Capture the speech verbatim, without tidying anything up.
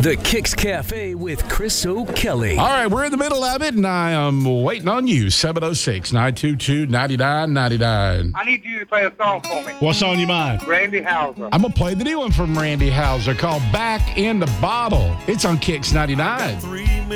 The Kicks Cafe with Chris O'Kelly. All right, we're in the middle of it, and I am waiting on you. seven oh six, nine two two, nine nine nine nine. I need you to play a song for me. What's on your mind? Randy Houser. I'm going to play the new one from Randy Houser called Back in the Bottle. It's on Kicks ninety-nine.